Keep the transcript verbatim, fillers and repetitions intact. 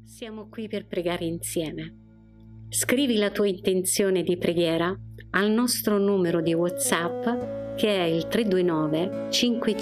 Siamo qui per pregare insieme. Scrivi la tua intenzione di preghiera al nostro numero di WhatsApp che è il tre due nove cinque